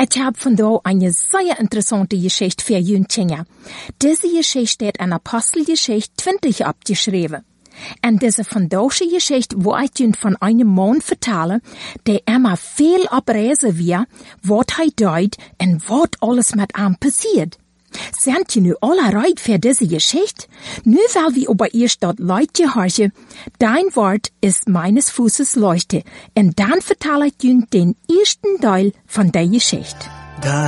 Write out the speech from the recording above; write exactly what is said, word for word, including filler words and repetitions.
Ich habe von da eine sehr interessante Geschichte für Jünglinge. Diese Geschichte steht in Apostelgeschichte zwanzig abgeschrieben. Und diese von deutsche Geschichte, wo ich Ihnen von einem Mann vertelle, der immer viel abreisen wird, was er deut und was alles mit ihm passiert. Sind ihr nu alle bereit für diese Geschichte? Nu weil wir über ihr dort Leute horchen, dein Wort ist meines Fußes Leuchte, und dann vertelle ich Ihnen den ersten Teil von der Geschichte.